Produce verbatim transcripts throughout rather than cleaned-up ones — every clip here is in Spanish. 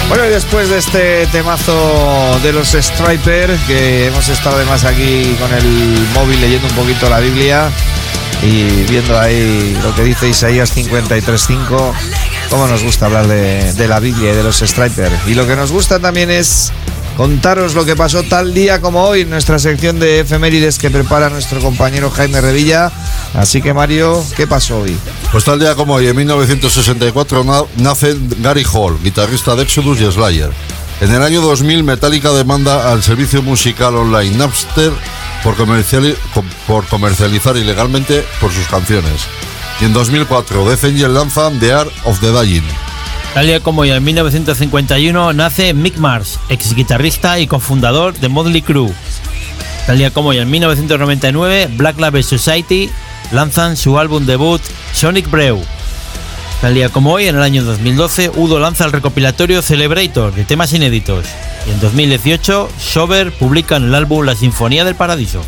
Bueno, y después de este temazo de los Stryper, que hemos estado además aquí con el móvil leyendo un poquito la Biblia y viendo ahí lo que dice Isaías cincuenta y tres cinco, cómo nos gusta hablar de, de la Biblia y de los Stryper. Y lo que nos gusta también es contaros lo que pasó tal día como hoy en nuestra sección de efemérides que prepara nuestro compañero Jaime Revilla. Así que, Mario, ¿qué pasó hoy? Pues tal día como hoy, en mil novecientos sesenta y cuatro, na- nace Gary Hall, guitarrista de Exodus y Slayer. En el año dos mil, Metallica demanda al servicio musical online Napster por, comerciali- por comercializar ilegalmente por sus canciones. Y en dos mil cuatro, Death Angel lanza The Art of the Dying. Tal día como hoy, en mil novecientos cincuenta y uno, nace Mick Mars, ex guitarrista y cofundador de Motley Crue. Tal día como hoy, en mil novecientos noventa y nueve, Black Label Society lanzan su álbum debut Sonic Brew. Tal día como hoy, en el año dos mil doce, Udo lanza el recopilatorio Celebrator de temas inéditos. Y en dos mil dieciocho, Sober publican el álbum La Sinfonía del Paradiso.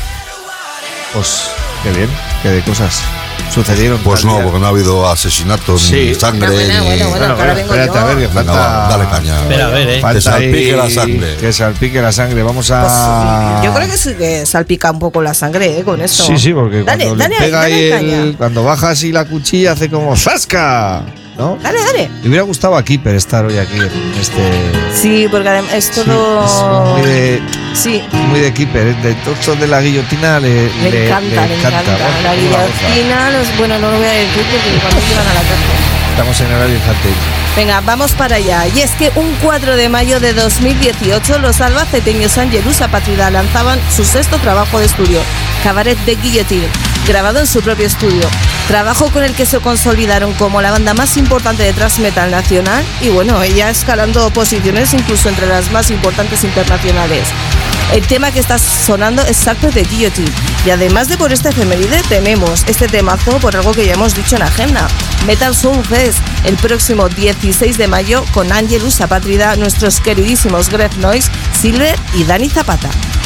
Pues, qué bien, qué de cosas sucedieron. Pues no, porque no ha habido asesinatos, Sí. ni sangre, Bueno, ni... bueno, bueno. Bueno, ahora vengo espérate, yo. a ver, que Venga, falta... va, dale caña. Espera, a ver, eh. Falta Que salpique ahí la sangre. Que salpique la sangre. Vamos Pues, a... yo creo que sí que salpica un poco la sangre, ¿eh? Con esto. Sí, sí, porque Dale, cuando dale le ahí, pega dale ahí caña. el... Cuando baja así la cuchilla hace como ¡zasca! ¿No? Dale, dale. Me hubiera gustado a Keeper estar hoy aquí en este... Sí, porque además es Sí, todo. es muy de, Sí, muy de Keeper, ¿eh? De todo esto de la guillotina le, le, encanta, le encanta. Bueno, La una goza. guillotina, los, bueno, no lo voy a decir porque cuando llegan a la cárcel. Estamos en horario infantil. Venga, vamos para allá. Y es que un cuatro de mayo de dos mil dieciocho, los albaceteños Angelus Apátrida lanzaban su sexto trabajo de estudio, Cabaret de Guillotine, grabado en su propio estudio. Trabajo con el que se consolidaron como la banda más importante de thrash metal nacional y bueno, ella escalando posiciones incluso entre las más importantes internacionales. El tema que está sonando es Sacred de Guillotine y además de por este efeméride tenemos este temazo por algo que ya hemos dicho en la agenda. Metal Sound Fest el próximo dieciséis de mayo con Angelus Apátrida, nuestros queridísimos Greg Noise, Silver y Dani Zapata.